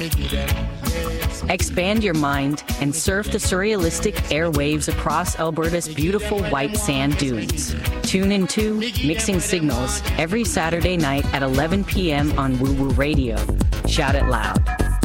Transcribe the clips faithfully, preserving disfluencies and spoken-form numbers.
Expand your mind and surf the surrealistic airwaves across Alberta's beautiful white sand dunes. Tune into Mixing Signals every Saturday night at eleven p.m. on Woo Woo Radio. Shout it loud.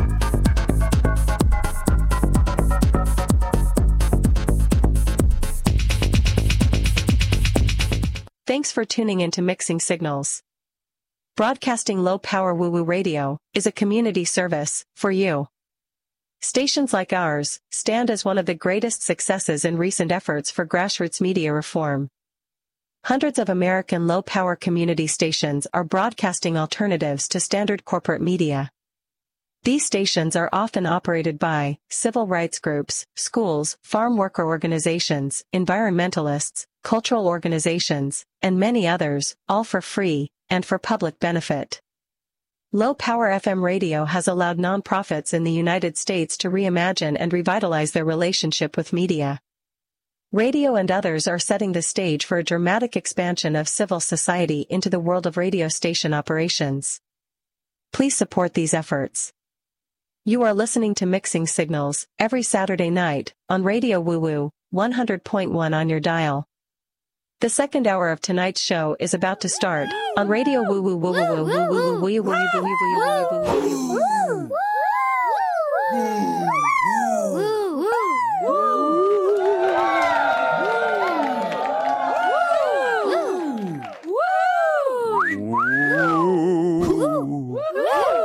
Thanks for tuning in to Mixing Signals. Broadcasting low-power Woo Woo Radio is a community service for you. Stations like ours stand as one of the greatest successes in recent efforts for grassroots media reform. Hundreds of American low-power community stations are broadcasting alternatives to standard corporate media. These stations are often operated by civil rights groups, schools, farm worker organizations, environmentalists, cultural organizations, and many others, all for free and for public benefit. Low-power F M radio has allowed nonprofits in the United States to reimagine and revitalize their relationship with media. Radio and others are setting the stage for a dramatic expansion of civil society into the world of radio station operations. Please support these efforts. You are listening to Mixing Signals every Saturday night on Radio Woo Woo, one hundred point one on your dial. The second hour of tonight's show is about to start on Radio Woo Woo Woo Woo Woo Woo Woo Woo Woo Woo Woo Woo Woo Woo Woo Woo Woo Woo.